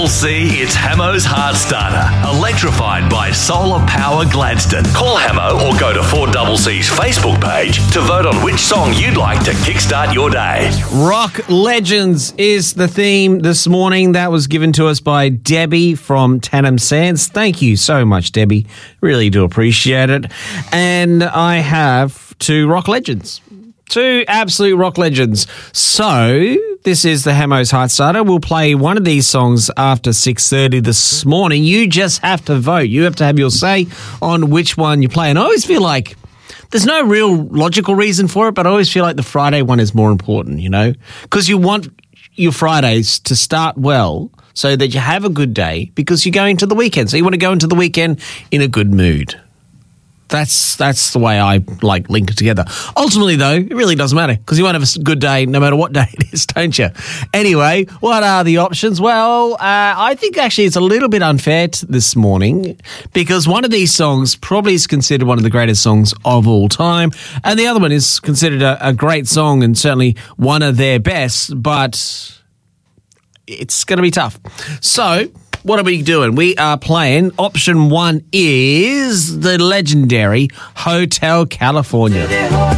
4CCC, it's Hamo's Heart Starter, electrified by Solar Power Gladstone. Call Hamo or go to 4CC's Facebook page to vote on which song you'd like to kickstart your day. Rock Legends is the theme this morning. That was given to us by Debbie from Tannum Sands. Thank you so much, Debbie. Really do appreciate it. And I have two rock legends. Two absolute rock legends. So this is the Hamo's Heart Starter. We'll play one of these songs after 6:30 this morning. You just have to vote. You have to have your say on which one you play. And I always feel like there's no real logical reason for it, but I always feel like the Friday one is more important, you know, because you want your Fridays to start well so that you have a good day because you're going to the weekend. So you want to go into the weekend in a good mood. That's the way I link it together. Ultimately, though, it really doesn't matter because you won't have a good day no matter what day it is, don't you? Anyway, what are the options? Well, I think actually it's a little bit unfair this morning because one of these songs probably is considered one of the greatest songs of all time, and the other one is considered a great song and certainly one of their best, but it's going to be tough. So what are we doing? We are playing. Option one is the legendary Hotel California.